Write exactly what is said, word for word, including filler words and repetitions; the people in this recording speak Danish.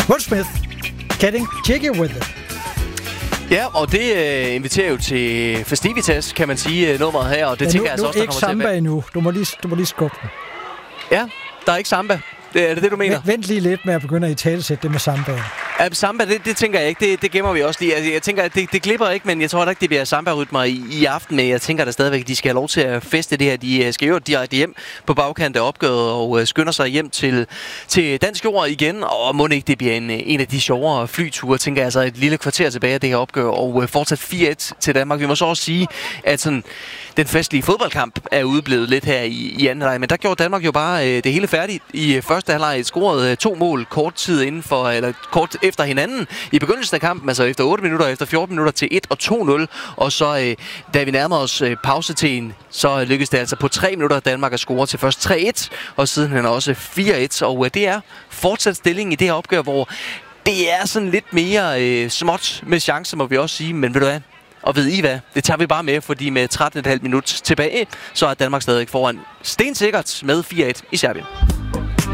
Will Smith, Getting Jiggy With It. Ja, og det øh, inviterer jo til festivitas, kan man sige, nummeret her, og det ja, tænker nu, jeg altså også, der kommer til at ikke samba endnu. Du må lige, du må lige skubbe den. Ja, der er ikke samba. Det, er det det, du mener? Vent, vent lige lidt med at begynde at italesætte det med sambaen. Ja, samba, det, det tænker jeg ikke. Det, det gemmer vi også lige. Altså, jeg tænker, at det, det glipper ikke, men jeg tror ikke, det bliver samba-rytmer i, i aften. Men jeg tænker da stadigvæk, at de skal have lov til at feste det her. De skal jo direkte hjem på bagkant af opgøret og uh, skynder sig hjem til, til dansk jord igen. Og må ikke det bliver en, en af de sjovere flyture, tænker jeg altså et lille kvarter tilbage af det her opgør. Og uh, fortsat fire et til Danmark. Vi må så også sige, at sådan, den festlige fodboldkamp er udeblevet lidt her i, i anden halvleg. Men der gjorde Danmark jo bare uh, det hele færdigt i første halvleg. Scorede uh, to mål kort tid inden for, eller kort efter hinanden i begyndelsen af kampen, altså efter otte minutter, efter fjorten minutter til et og to nul. Og så, øh, da vi nærmer os øh, pausetiden, så øh, lykkedes det altså på tre minutter Danmark at score til først tre et, og siden hen også fire et. Og øh, det er fortsat stilling i det her opgør, hvor det er sådan lidt mere øh, småt med chancer, må vi også sige. Men ved du hvad? Og ved I hvad? Det tager vi bare med, fordi med tretten komma fem minut tilbage, så er Danmark stadig foran stensikkert med fire et i Serbien.